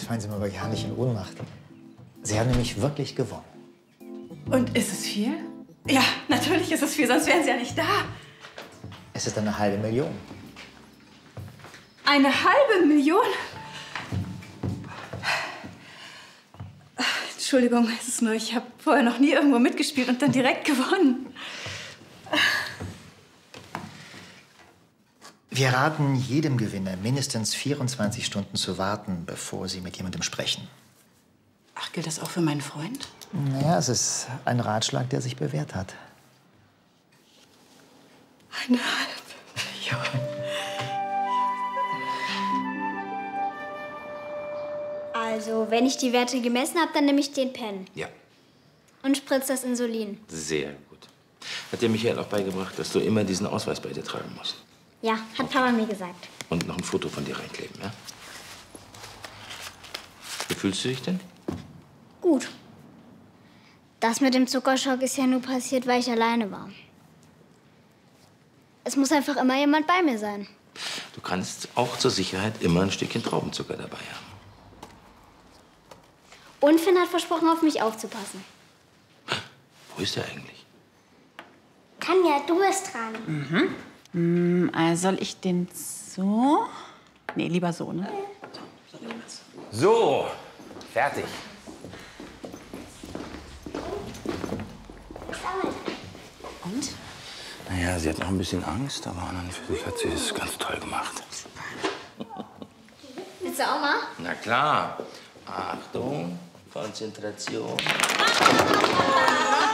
fallen Sie mal aber ja nicht in Ohnmacht. Sie haben nämlich wirklich gewonnen. Und ist es viel? Ja, natürlich ist es viel, sonst wären Sie ja nicht da. Es ist eine $500.000. Eine $500.000? Entschuldigung, es ist nur, ich habe vorher noch nie irgendwo mitgespielt und dann direkt gewonnen. Wir raten jedem Gewinner, mindestens 24 Stunden zu warten, bevor Sie mit jemandem sprechen. Ach, gilt das auch für meinen Freund? Naja, es ist ein Ratschlag, der sich bewährt hat. $500.000. Also, wenn ich die Werte gemessen habe, dann nehme ich den Pen. Ja, Und spritze das Insulin. sehr gut. Hat dir Michael auch beigebracht, dass du immer diesen Ausweis bei dir tragen musst? Ja, hat Papa mir gesagt. Und noch ein Foto von dir reinkleben, ja? Wie fühlst du dich denn? Gut. Das mit dem Zuckerschock ist ja nur passiert, weil ich alleine war. Es muss einfach immer jemand bei mir sein. Du kannst auch zur Sicherheit immer ein Stückchen Traubenzucker dabei haben. Und Finn hat versprochen, auf mich aufzupassen. Wo ist er eigentlich? Tanja, du bist dran. Also soll ich den so? Nee, lieber so, ne? So, fertig. Und? Naja, sie hat noch ein bisschen Angst, aber an und für sich hat sie es ganz toll gemacht. Willst du auch mal? Na klar. Achtung, Konzentration.